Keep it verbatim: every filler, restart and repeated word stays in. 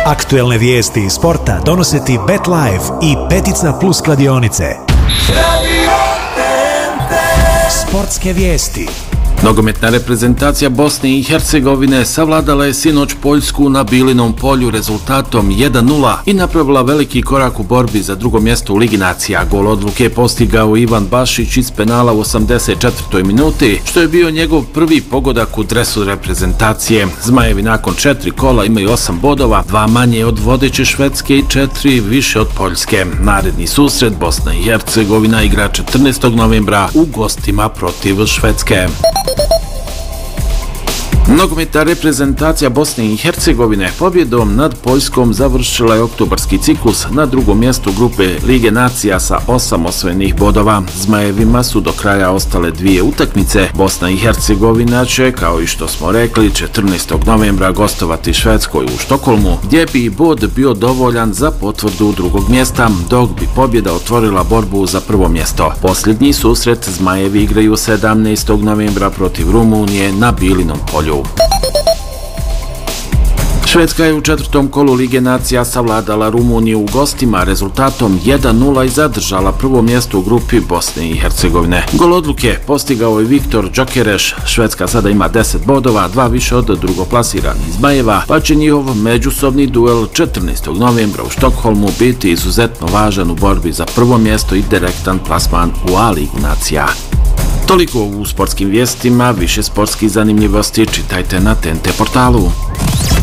Aktuelne vijesti iz sporta donose ti BetLife i Petica Plus kladionice. Sportske vijesti. Nogometna reprezentacija Bosne i Hercegovine savladala je sinoć Poljsku na Bilinom polju rezultatom jedan nula i napravila veliki korak u borbi za drugo mjesto u Ligi nacija. Gol odluke je postigao Ivan Bašić iz penala u osamdeset četvrtoj minuti, što je bio njegov prvi pogodak u dresu reprezentacije. Zmajevi nakon četiri kola imaju osam bodova, dva manje od vodeće Švedske i četiri više od Poljske. Naredni susret Bosna i Hercegovina igra četrnaestog novembra u gostima protiv Švedske. Nogometna reprezentacija Bosne i Hercegovine pobjedom nad Poljskom završila je oktobarski ciklus na drugom mjestu grupe Lige nacija sa osam osvojenih bodova. Zmajevima su do kraja ostale dvije utakmice. Bosna i Hercegovina će, kao i što smo rekli, četrnaestog novembra gostovati Švedskoj u Štokholmu, gdje bi bod bio dovoljan za potvrdu drugog mjesta, dok bi pobjeda otvorila borbu za prvo mjesto. Posljednji susret Zmajevi igraju sedamnaestog novembra protiv Rumunije na Bilinom polju. Švedska je u četvrtom kolu Lige nacija savladala Rumuniju u gostima rezultatom jedan nula i zadržala prvo mjesto u grupi Bosne i Hercegovine. Gol odluke postigao je Viktor Džokereš. Švedska sada ima deset bodova, dva više od drugoplasiranih Zmajeva, pa će njihov međusobni duel četrnaestog novembra u Štokholmu biti izuzetno važan u borbi za prvo mjesto i direktan plasman u A Ligu nacija. Toliko u sportskim vijestima, više sportskih zanimljivosti čitajte na T N T portalu.